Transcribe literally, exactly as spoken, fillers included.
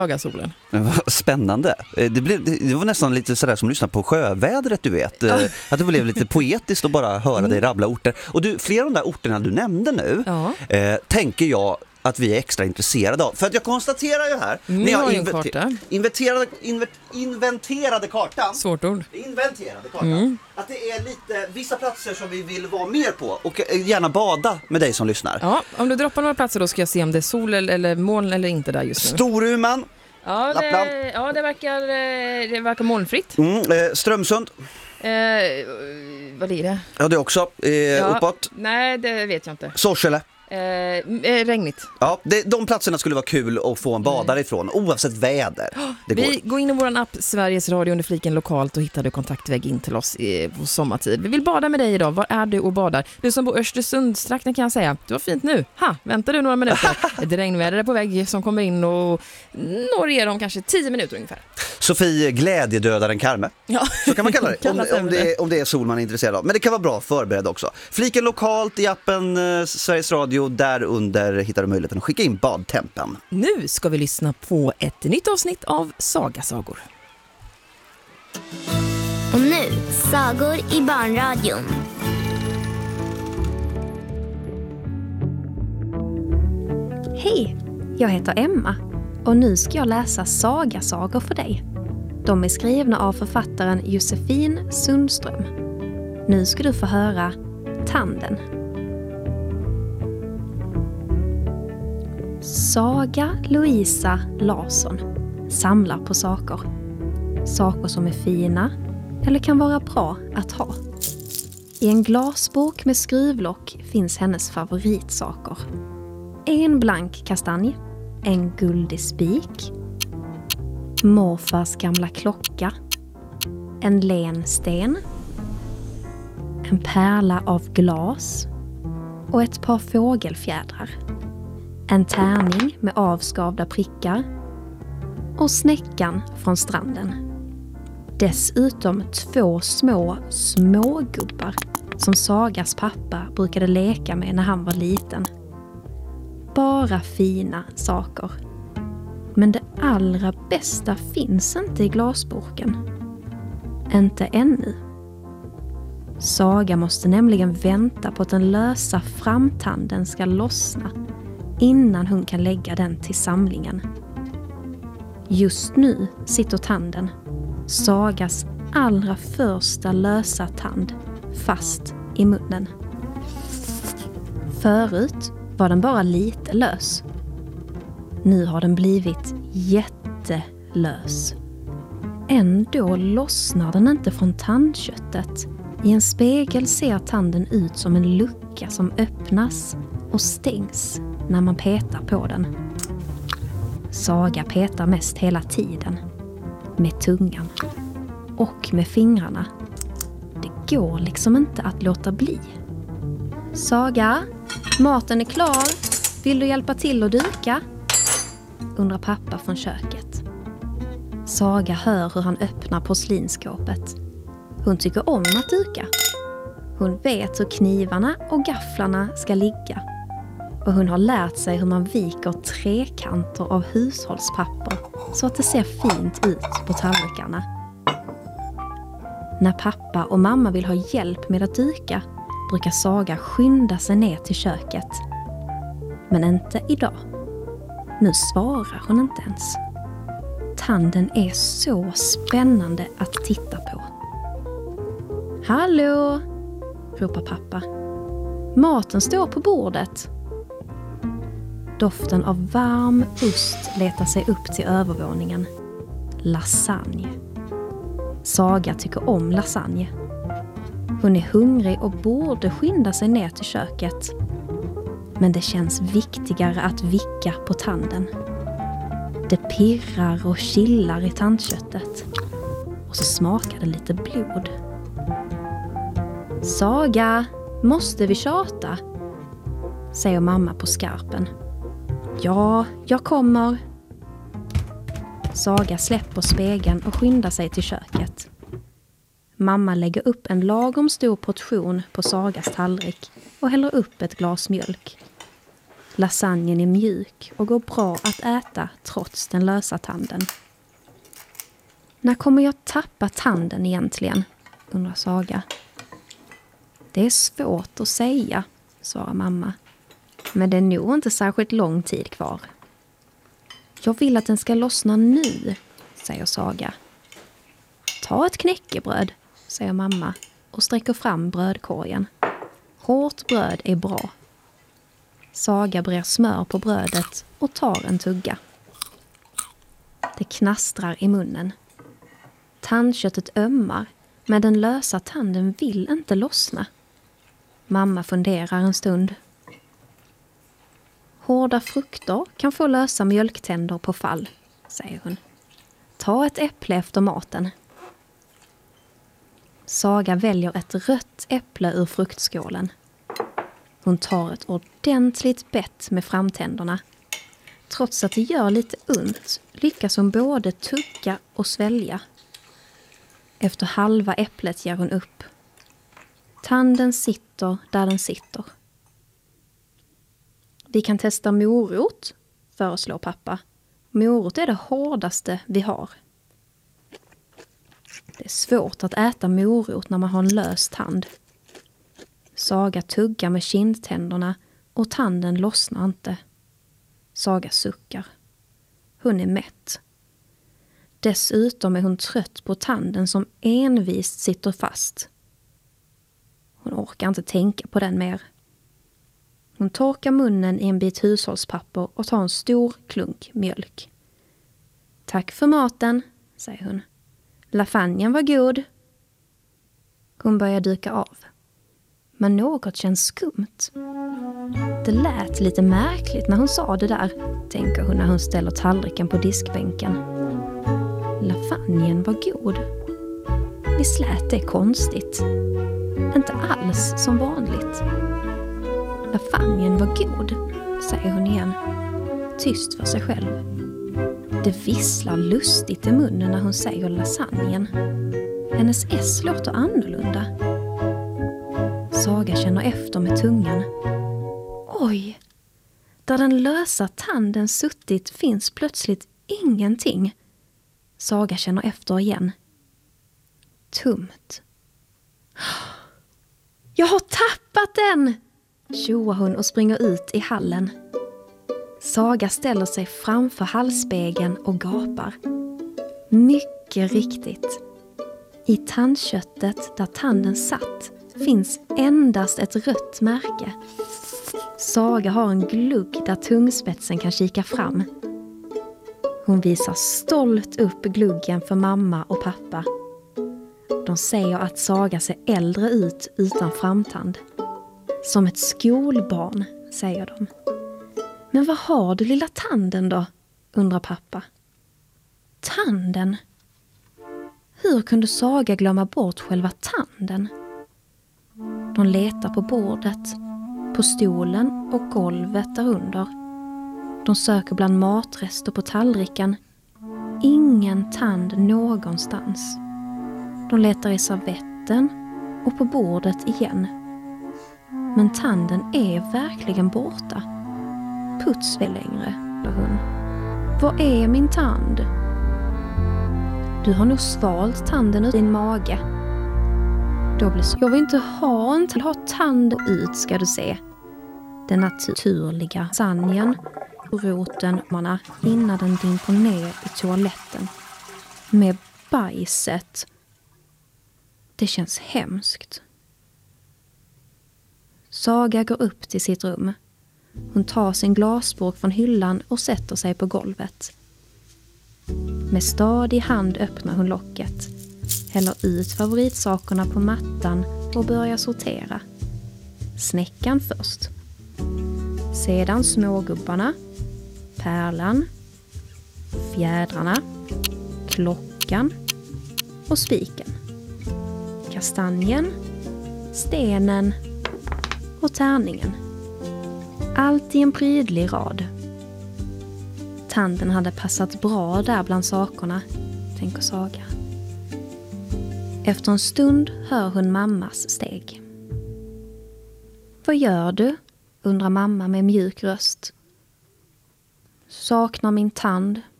Saga-solen. Spännande. Det, blev, det var nästan lite sådär som att lyssna på sjövädret, du vet. Ja. Att det blev lite poetiskt att bara höra dig rabbla orter. Och du, flera av de där orterna du nämnde nu, Ja. eh, tänker jag att vi är extra intresserade av. För att jag konstaterar ju här, Ni när jag har ju en inventer- karta. inventerade, inver- inventerade kartan, Svårt ord. inventerade kartan, Mm. att det är lite vissa platser som vi vill vara mer på och eh, gärna bada med dig som lyssnar. Ja, om du droppar några platser då ska jag se om det är sol eller, eller moln eller inte där just nu. Storuman, Ja, Lappland. det, ja, det verkar, eh, det verkar molnfritt. mm, eh, Strömsund, Eh, vad är det? ja det också, eh, Ja. uppåt, Nej, det vet jag inte. Sorsele. Eh, eh, regnigt. Ja, det, de platserna skulle vara kul att få en badare ifrån, oavsett väder. Det går. Vi går in i vår app Sveriges Radio under fliken lokalt och hittar du kontaktväg in till oss i, på sommartid. Vi vill bada med dig idag. Var är du och badar? Du som bor Östersundstrakten kan jag säga. Det var fint nu. Ha, väntar du några minuter. Ett regnväder är på väg som kommer in och når er om kanske tio minuter ungefär. Sofie Glädjedödaren Karme. Ja. Så kan man kalla det, om, Kallas om, även det om det är sol man är intresserad av. Men det kan vara bra förberedd också. Fliken lokalt i appen eh, Sveriges Radio, där under hittar du möjligheten att skicka in badtempen. Nu ska vi lyssna på ett nytt avsnitt av Sagasagor. Och nu, sagor i barnradion. Hej, jag heter Emma och nu ska jag läsa sagasagor för dig. De är skrivna av författaren Josefin Sundström. Nu ska du få höra Tanden. Saga Louisa Larsson samlar på saker. Saker som är fina eller kan vara bra att ha. I en glasbok med skruvlock finns hennes favoritsaker. En blank kastanj, en guldig spik, morfars gamla klocka, en len sten, en pärla av glas och ett par fågelfjädrar. En tärning med avskavda prickar och snäckan från stranden. Dessutom två små smågubbar som Sagas pappa brukade leka med när han var liten. Bara fina saker. Men det allra bästa finns inte i glasboken. Inte ännu. Saga måste nämligen vänta på att den lösa framtanden ska lossna innan hon kan lägga den till samlingen. Just nu sitter tanden, Sagas allra första lösa tand, fast i munnen. Förut var den bara lite lös. Nu har den blivit jättelös. Ändå lossnar den inte från tandköttet. I en spegel ser tanden ut som en lucka som öppnas och stängs när man petar på den. Saga petar mest hela tiden. Med tungan. Och med fingrarna. Det går liksom inte att låta bli. Saga, maten är klar. Vill du hjälpa till att duka? Undrar pappa från köket. Saga hör hur han öppnar porslinskåpet. Hon tycker om att duka. Hon vet hur knivarna och gafflarna ska ligga. Och hon har lärt sig hur man viker trekanter av hushållspapper så att det ser fint ut på tallrikarna. När pappa och mamma vill ha hjälp med att duka brukar Saga skynda sig ner till köket. Men inte idag. Nu svarar hon inte ens. Tanden är så spännande att titta på. Hallå, ropar pappa. Maten står på bordet. Doften av varm ost letar sig upp till övervåningen. Lasagne. Saga tycker om lasagne. Hon är hungrig och borde skynda sig ner till köket. Men det känns viktigare att vicka på tanden. Det pirrar och killar i tandköttet. Och så smakar det lite blod. Saga, måste vi tjata? Säger mamma på skarpen. Ja, jag kommer. Saga släpper spegeln och skyndar sig till köket. Mamma lägger upp en lagom stor portion på Sagas tallrik och häller upp ett glas mjölk. Lasagnen är mjuk och går bra att äta trots den lösa tanden. När kommer jag tappa tanden egentligen? Undrar Saga. Det är svårt att säga, svarar mamma. Men det är nog inte särskilt lång tid kvar. Jag vill att den ska lossna nu, säger Saga. Ta ett knäckebröd, säger mamma och sträcker fram brödkorgen. Hårt bröd är bra. Saga brer smör på brödet och tar en tugga. Det knastrar i munnen. Tandköttet ömmar, men den lösa tanden vill inte lossna. Mamma funderar en stund. Hårda frukter kan få lösa mjölktänder på fall, säger hon. Ta ett äpple efter maten. Saga väljer ett rött äpple ur fruktskålen. Hon tar ett ordentligt bett med framtänderna. Trots att det gör lite ont lyckas hon både tugga och svälja. Efter halva äpplet ger hon upp. Tanden sitter där den sitter. Vi kan testa morot, föreslår pappa. Morot är det hårdaste vi har. Det är svårt att äta morot när man har en lös tand. Saga tuggar med kindtänderna och tanden lossnar inte. Saga suckar. Hon är mätt. Dessutom är hon trött på tanden som envist sitter fast. Hon orkar inte tänka på den mer. Hon torkar munnen i en bit hushållspapper och tar en stor klunk mjölk. Tack för maten, säger hon. Lasagnen var god. Hon börjar dyka av. Men något känns skumt. Det lät lite märkligt när hon sa det där, tänker hon när hon ställer tallriken på diskbänken. Lasagnen var god. Visst lät det konstigt. Inte alls som vanligt. Lasagnen var god, säger hon igen. Tyst för sig själv. Det visslar lustigt i munnen när hon säger lasagnen. Hennes S låter annorlunda. Saga känner efter med tungan. Oj! Där den lösa tanden suttit finns plötsligt ingenting. Saga känner efter igen. Tomt. Jag har tappat den! Tjoar hon och springer ut i hallen. Saga ställer sig framför hallspegeln och gapar. Mycket riktigt. I tandköttet där tanden satt finns endast ett rött märke. Saga har en glugg där tungspetsen kan kika fram. Hon visar stolt upp gluggen för mamma och pappa. De säger att Saga ser äldre ut utan framtand. Som ett skolbarn, säger de. Men vad har du lilla tanden då? Undrar pappa. Tanden? Hur kunde Saga glömma bort själva tanden? De letar på bordet, på stolen och golvet därunder. De söker bland matrester på tallriken. Ingen tand någonstans. De letar i servetten och på bordet igen. Men tanden är verkligen borta. Puts väl längre, sa hon. Var är min tand? Du har nog svalt tanden ur din mage. Då blir så. Jag vill inte ha en tand. Ha tand ut, ska du se. Den naturliga lasagnen och roten manna innan den dimper ner i toaletten. Med bajset. Det känns hemskt. Saga går upp till sitt rum. Hon tar sin glasburk från hyllan och sätter sig på golvet. Med stadig hand öppnar hon locket, häller ut favoritsakerna på mattan och börjar sortera. Snäckan först. Sedan smågubbarna, pärlan, fjädrarna, klockan och spiken. Kastanjen, stenen och tärningen. Allt i en prydlig rad. Tanden hade passat bra där bland sakerna, tänker Saga. Efter en stund hör hon mammas steg. Vad gör du? undrar mamma med mjuk röst. Saknar min tand